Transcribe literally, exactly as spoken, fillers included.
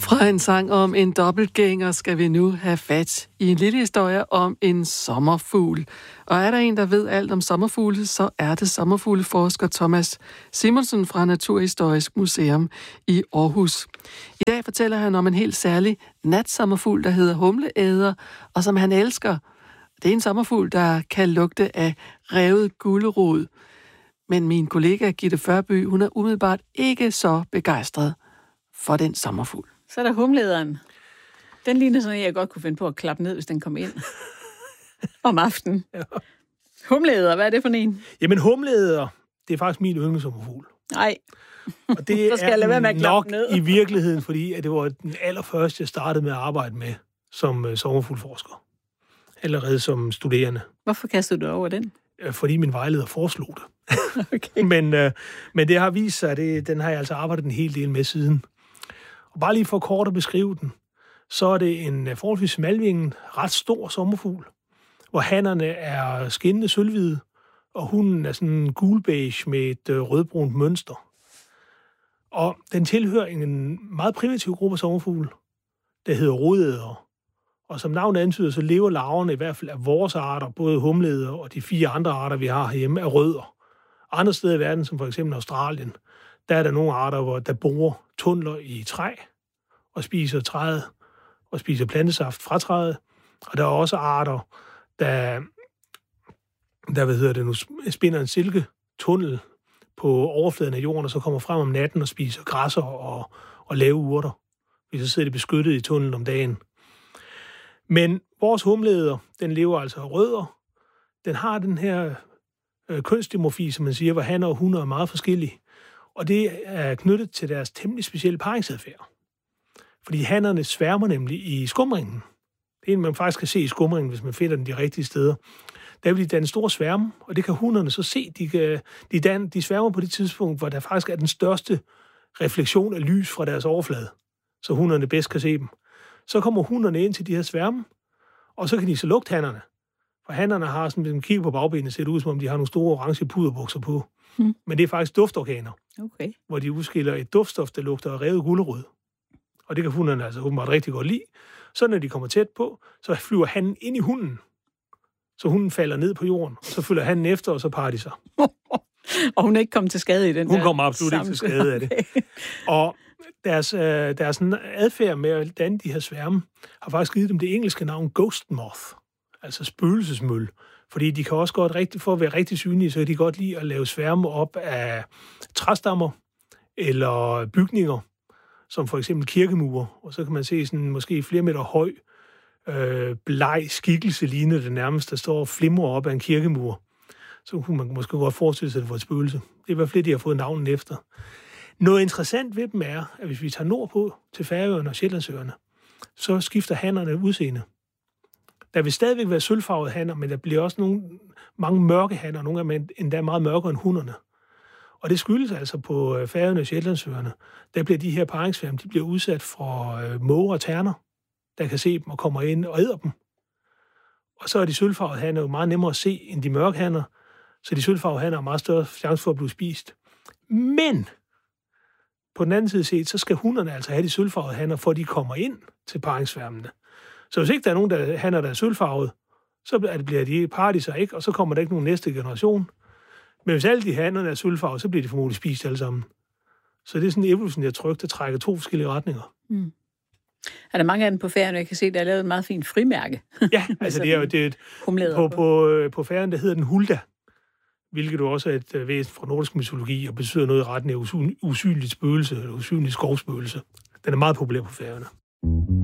Fra en sang om en dobbeltgænger skal vi nu have fat i en lille historie om en sommerfugl. Og er der en, der ved alt om sommerfugle, så er det sommerfugleforsker Thomas Simonsen fra Naturhistorisk Museum i Aarhus. I dag fortæller han om en helt særlig natsommerfugl, der hedder humleæder, og som han elsker. Det er en sommerfugl, der kan lugte af revet gulerod. Men min kollega Gitte Førby, hun er umiddelbart ikke så begejstret for den sommerfugl. Så er der humleæderen. Den ligner sådan, at jeg godt kunne finde på at klappe ned, hvis den kom ind om aftenen. Ja. Humleæder, hvad er det for en? Jamen humleæder, det er faktisk min yndlingssommerfugl. Nej, og det så skal jeg lade være med at klappe nok ned. I virkeligheden, fordi at det var den allerførste, jeg startede med at arbejde med som uh, sommerfuglforsker. Allerede som studerende. Hvorfor kastede du over den? Fordi min vejleder foreslog det. Okay. men, øh, men det har vist sig, at det, den har jeg altså arbejdet en hel del med siden. Og bare lige for kort at beskrive den, så er det en forholdsvis smalvinget, ret stor sommerfugl, hvor hannerne er skinnende sølvhvide, og hunden er sådan gulbeige med et øh, rødbrunt mønster. Og den tilhører en meget primitiv gruppe af sommerfugle, der hedder rodædere. Og som navnet antyder, så lever larverne i hvert fald af vores arter, både humleæder og de fire andre arter, vi har herhjemme, af rødder. Andre steder i verden, som for eksempel Australien, der er der nogle arter, hvor der borer tunneler i træ og spiser træet og spiser plantesaft fra træet. Og der er også arter, der, der hvad hedder det nu, spinder en silketunnel på overfladen af jorden, og så kommer frem om natten og spiser græsser og, og lave urter. Hvis så sidder de beskyttet i tunnelen om dagen. Men vores humleæder, den lever altså af rødder. Den har den her øh, kønsdimorfi, som man siger, hvor hanner og hunner er meget forskellige. Og det er knyttet til deres temmelig specielle paringsadfærd. Fordi hannerne sværmer nemlig i skumringen. Det er en, man faktisk kan se i skumringen, hvis man finder den de rigtige steder. Der vil de danne store sværme, og det kan hunderne så se. De, kan, de, dan, de sværmer på det tidspunkt, hvor der faktisk er den største refleksion af lys fra deres overflade, så hunderne bedst kan se dem. Så kommer hunderne ind til de her sværme, og så kan de så lugte hannerne. For hannerne har sådan, hvis man kigger på bagbenene, ser det ud, som om de har nogle store orange puderbukser på. Hmm. Men det er faktisk duftorganer, okay. Hvor de udskiller et duftstof, der lugter af revet gulerod. Og det kan hunderne altså åbenbart rigtig godt lide. Så når de kommer tæt på, så flyver hannen ind i hunden. Så hunden falder ned på jorden, og så følger hannen efter, og så parer de sig. Og hun er ikke kommet til skade i den Hun der kommer absolut samtidig. ikke til skade af det. Okay. Og deres, øh, deres adfærd med at danne de her sværme, har faktisk givet dem det engelske navn ghost moth, altså spøgelsesmøl. Fordi de kan også godt, rigtig, for at være rigtig synlige, så kan de godt lide at lave sværme op af træstammer eller bygninger, som for eksempel kirkemure. Og så kan man se sådan måske flere meter høj, øh, bleg skikkelse lignende det nærmest, der står og flimrer op af en kirkemur. Så kunne man måske godt forestille sig, at det var et spøgelse. Det er i hvert fald det, de har fået navnet efter. Noget interessant ved dem er, at hvis vi tager nordpå til Færøerne og Shetlandsøerne, så skifter hannerne udseende. Der vil stadigvæk være sølvfarvede hanner, men der bliver også nogle, mange mørke hanner, nogle af dem endda meget mørkere end hunderne. Og det skyldes altså på Færøerne og Shetlandsøerne. Der bliver de her paringsværme, de bliver udsat for øh, måger og terner, der kan se dem og kommer ind og æder dem. Og så er de sølvfarvede hanner jo meget nemmere at se end de mørke hanner, så de sølvfarvede hanner har meget større chance for at blive spist. Men på den anden side set, så skal hunderne altså have de sølvfarvede hanner, for de kommer ind til paringsværmene. Så hvis ikke der er nogen der hanner, der er sølvfarvet, så bliver de parer de sig ikke, og så kommer der ikke nogen næste generation. Men hvis alle de hanner er sølvfarvet, så bliver de formodentlig spist alle sammen. Så det er sådan en evolutionær tryk, der trækker to forskellige retninger. Mm. Er der mange af dem på Færøerne, jeg kan se, der er lavet et meget fint frimærke? Ja, altså det er jo det er et, på, på, på Færøerne, der hedder den Hulda, hvilket jo også er et væsen fra nordisk mytologi, og betyder noget i retning af usynligt spøgelse, eller usynligt skovspøgelse. Den er meget populær på Færøerne.